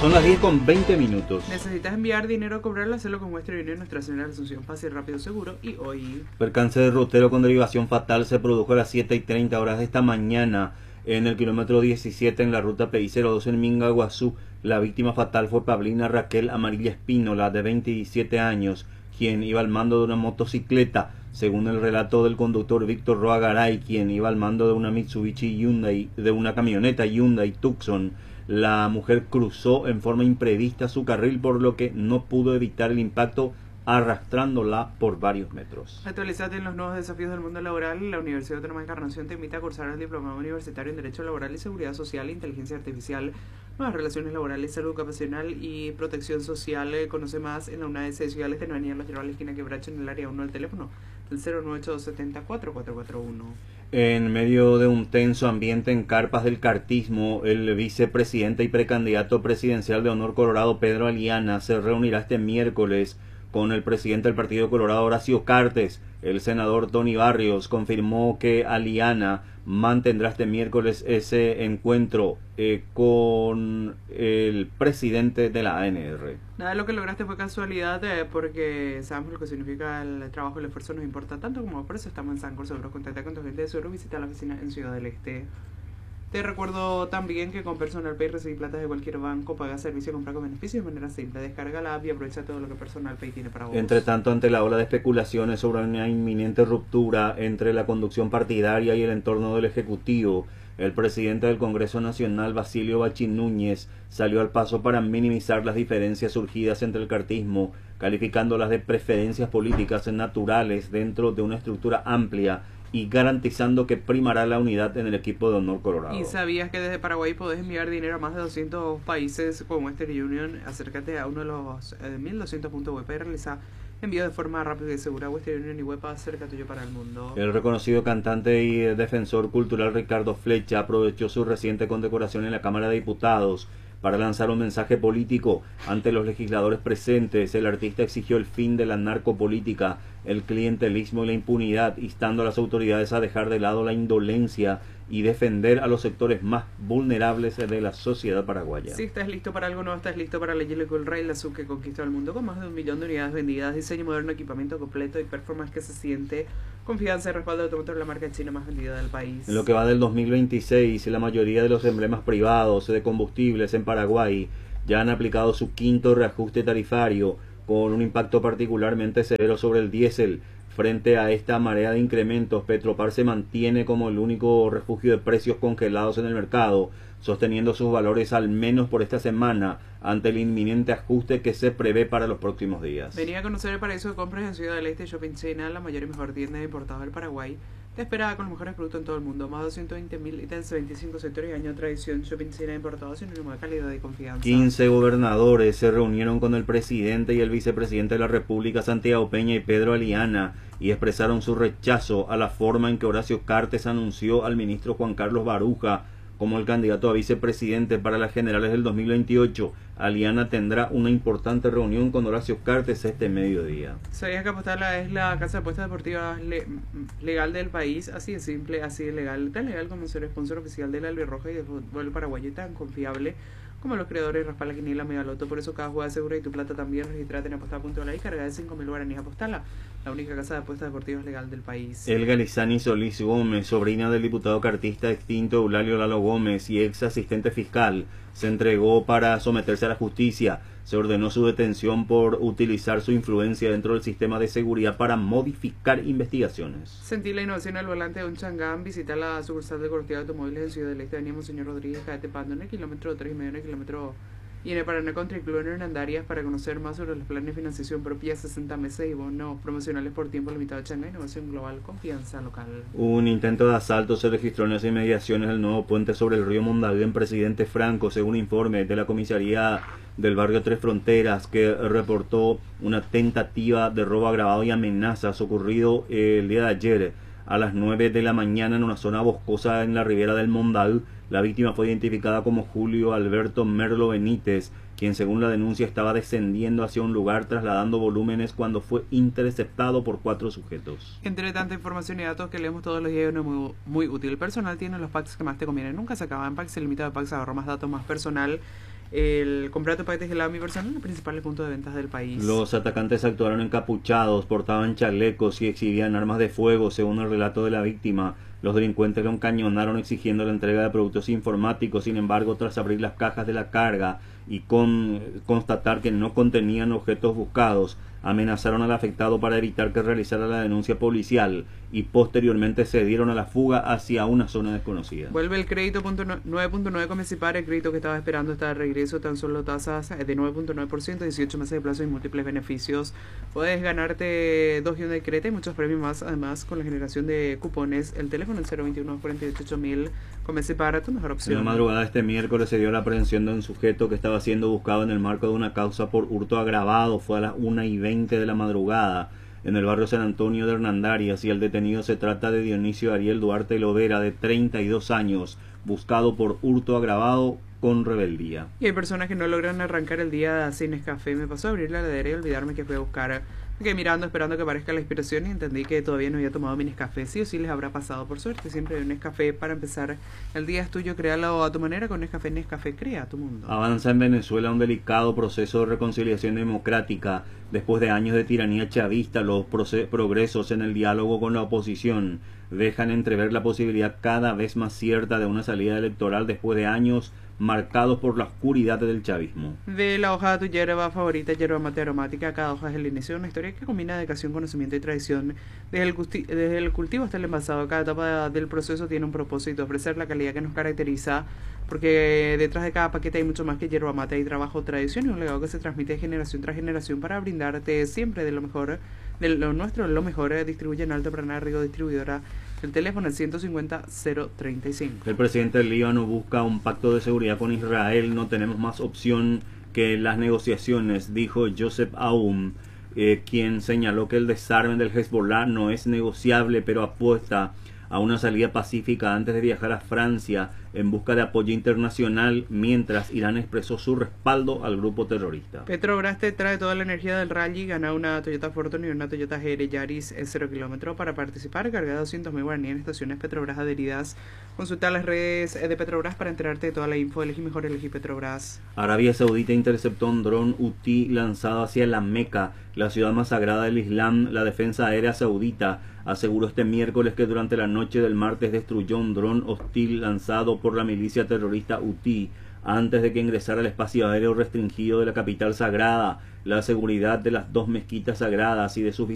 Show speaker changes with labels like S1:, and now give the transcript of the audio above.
S1: Son las 10:20.
S2: ¿Necesitas enviar dinero a cobrarlo? Hazlo con Western Union, Nuestra Señora de la Asunción, fácil, rápido, seguro. Y hoy...
S1: Percance de rutero con derivación fatal se produjo a las 7:30 de esta mañana en el kilómetro 17 en la ruta PI-02 en Mingaguazú. La víctima fatal fue Pablina Raquel Amarilla Espínola, de 27 años, quien iba al mando de una motocicleta. Según el relato del conductor Víctor Roa Garay, quien iba al mando de una Mitsubishi Hyundai, de una camioneta Hyundai Tucson, la mujer cruzó en forma imprevista su carril, por lo que no pudo evitar el impacto, arrastrándola por varios metros.
S2: Actualizate en los nuevos desafíos del mundo laboral. La Universidad Autónoma de Encarnación te invita a cursar el diplomado universitario en Derecho Laboral y Seguridad Social, Inteligencia Artificial, Nuevas Relaciones Laborales, Salud Ocupacional y Protección Social. Conoce más en la UNAES de Ciudad Este, en Avenida Los Lleros, la esquina Quebracho, en el área 1 del teléfono del 09870-4441.
S1: En medio de un tenso ambiente en carpas del cartismo, el vicepresidente y precandidato presidencial de Honor Colorado, Pedro Aliana, se reunirá este miércoles con el presidente del Partido Colorado, Horacio Cartes. El senador Tony Barrios confirmó que Aliana mantendrá este miércoles ese encuentro con el presidente de la ANR.
S2: Nada de lo que lograste fue casualidad, porque sabemos lo que significa el trabajo y el esfuerzo nos importa tanto como por eso estamos en Sancor Seguro. Contacta con tu gente de Seguro, visita la oficina en Ciudad del Este. Te recuerdo también que con Personal Pay recibir plata de cualquier banco, paga servicio, compra con beneficios de manera simple. Descarga la app y aprovecha todo lo que Personal Pay tiene para vos.
S1: Entre tanto, ante la ola de especulaciones sobre una inminente ruptura entre la conducción partidaria y el entorno del Ejecutivo, el presidente del Congreso Nacional, Basilio Bachín Núñez, salió al paso para minimizar las diferencias surgidas entre el cartismo, calificándolas de preferencias políticas naturales dentro de una estructura amplia y garantizando que primará la unidad en el equipo de Honor Colorado.
S2: ¿Y sabías que desde Paraguay podés enviar dinero a más de 200 países con Western Union? Acércate a uno de los 1200 puntos web y realiza envío de forma rápida y segura. Western Union y web, acerca tuyo para el mundo.
S1: El reconocido cantante y defensor cultural Ricardo Flecha aprovechó su reciente condecoración en la Cámara de Diputados para lanzar un mensaje político ante los legisladores presentes. El artista exigió el fin de la narcopolítica, el clientelismo y la impunidad, instando a las autoridades a dejar de lado la indolencia y defender a los sectores más vulnerables de la sociedad paraguaya.
S2: Si estás listo para algo nuevo, estás listo para la Yellow Cool Rail, la sub que conquistó el mundo con más de 1 millón de unidades vendidas, diseño moderno, equipamiento completo y performance que se siente, confianza y respaldo de automotor, la marca china más vendida del país.
S1: En lo que va del 2026, la mayoría de los emblemas privados de combustibles en Paraguay ya han aplicado su quinto reajuste tarifario, con un impacto particularmente severo sobre el diésel. Frente a esta marea de incrementos, Petropar se mantiene como el único refugio de precios congelados en el mercado, sosteniendo sus valores al menos por esta semana ante el inminente ajuste que se prevé para los próximos días.
S2: Venía a conocer el paraíso de compras en Ciudad del Este, Shopping China, la mayor y mejor tienda de importados del Paraguay. Te espera con los mejores productos en todo el mundo, más de 220.000 ítems de 25 sectores y años de tradición. Shopping China, importados sinónimo de calidad y confianza. 15
S1: gobernadores se reunieron con el presidente y el vicepresidente de la República, Santiago Peña y Pedro Aliana, y expresaron su rechazo a la forma en que Horacio Cartes anunció al ministro Juan Carlos Baruja como el candidato a vicepresidente para las generales del 2028. Aliana tendrá una importante reunión con Horacio Cartes este mediodía.
S2: ¿Sabías que Apostala es la casa de apuestas deportivas legal del país? Así de simple, así de legal. Tan legal como ser sponsor oficial del Albirroja y del fútbol paraguayo, y tan confiable como los creadores Rafael La Quiniela, Megaloto. Por eso cada jugada es segura y tu plata también. Registrate en apostala.la y carga de 5.000 guaraníes. Apostala, la única casa de apuestas deportivas legal del país.
S1: Elga Lizani Solís Gómez, sobrina del diputado cartista extinto Eulalio Lalo Gómez y ex asistente fiscal, se entregó para someterse a la justicia. Se ordenó su detención por utilizar su influencia dentro del sistema de seguridad para modificar investigaciones.
S2: Sentí la innovación al volante de un Changán. Visita la sucursal de Cortía de Automóviles en Ciudad del Este, avenida Monseñor Rodríguez, Caete Pando, en el kilómetro 3,5, en el kilómetro y en el Paraná Country Club en Hernandarias, para conocer más sobre los planes de financiación propia, 60 meses y bonos promocionales por tiempo limitado. Changán, innovación global, confianza local.
S1: Un intento de asalto se registró en las inmediaciones del nuevo puente sobre el río Mondavi en Presidente Franco, según informe de la comisaría del barrio Tres Fronteras, que reportó una tentativa de robo agravado y amenazas ocurrido el día de ayer a las 9 de la mañana en una zona boscosa en la ribera del Mondavi. La víctima fue identificada como Julio Alberto Merlo Benítez, quien según la denuncia estaba descendiendo hacia un lugar trasladando volúmenes cuando fue interceptado por 4 sujetos.
S2: Entre tanta información y datos que leemos todos los días, uno muy útil. El personal tiene los packs que más te convienen. Nunca se acaban packs, se limita a packs, ahorra más datos, más personal. El comprar tu pack de gelado Mi Personal, el principal punto de ventas del país.
S1: Los atacantes actuaron encapuchados, portaban chalecos y exhibían armas de fuego, según el relato de la víctima. Los delincuentes lo encañonaron exigiendo la entrega de productos informáticos. Sin embargo, tras abrir las cajas de la carga y constatar que no contenían objetos buscados, amenazaron al afectado para evitar que realizara la denuncia policial y posteriormente se dieron a la fuga hacia una zona desconocida.
S2: Vuelve el crédito 9.9 con Mecipar, el crédito que estaba esperando está de regreso, tan solo tasas de 9.9%, 18 meses de plazo y múltiples beneficios. Puedes ganarte 2 guiones de crédito y muchos premios más, además con la generación de cupones. El teléfono el 021 488000 con Mecipar, tu mejor opción.
S1: En la madrugada de este miércoles se dio la aprehensión de un sujeto que estaba siendo buscado en el marco de una causa por hurto agravado. Fue a las 1:20 de la madrugada en el barrio San Antonio de Hernandarias y el detenido se trata de Dionisio Ariel Duarte Lovera, de 32 años, buscado por hurto agravado con rebeldía.
S2: Y hay personas que no logran arrancar el día sin Nescafé. Me pasó a abrir la heladera y olvidarme que fui a buscar. Me quedé mirando, esperando que aparezca la inspiración y entendí que todavía no había tomado mi Nescafé. Sí o sí les habrá pasado, por suerte. Siempre hay un Nescafé para empezar. El día es tuyo, créalo a tu manera con Nescafé. Nescafé crea tu mundo.
S1: Avanza en Venezuela un delicado proceso de reconciliación democrática. Después de años de tiranía chavista, los progresos en el diálogo con la oposición dejan entrever la posibilidad cada vez más cierta de una salida electoral después de años marcados por la oscuridad del chavismo.
S2: De la hoja de tu hierba favorita, yerba mate aromática, cada hoja es el inicio de una historia que combina dedicación, conocimiento y tradición. Desde el cultivo hasta el envasado, cada etapa del proceso tiene un propósito, ofrecer la calidad que nos caracteriza, porque detrás de cada paquete hay mucho más que yerba mate, hay trabajo, tradición y un legado que se transmite de generación tras generación para brindarte siempre de lo mejor, de lo nuestro, lo mejor. Distribuye en Alto Paraná, Rigo Distribuidora. El teléfono es 150-035.
S1: El presidente del Líbano busca un pacto de seguridad con Israel. No tenemos más opción que las negociaciones, dijo Joseph Aoun, quien señaló que el desarme del Hezbollah no es negociable, pero apuesta a una salida pacífica antes de viajar a Francia en busca de apoyo internacional, mientras Irán expresó su respaldo al grupo terrorista.
S2: Petrobras te trae toda la energía del rally. Gana una Toyota Fortune y una Toyota GR Yaris 0 km para participar. Carga 200.000 guaraní en estaciones Petrobras adheridas. Consulta las redes de Petrobras para enterarte de toda la info. Elegí mejor, elegí Petrobras.
S1: Arabia Saudita interceptó un dron UTI lanzado hacia la Meca, la ciudad más sagrada del Islam. La defensa aérea saudita aseguró este miércoles que durante la noche del martes destruyó un dron hostil lanzado por la milicia terrorista Houthi antes de que ingresara al espacio aéreo restringido de la capital sagrada. La seguridad de las 2 mezquitas sagradas y de sus